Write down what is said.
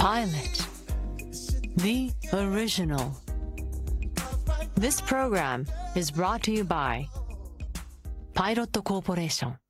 Pilot, the original. This program is brought to you by Pilot Corporation.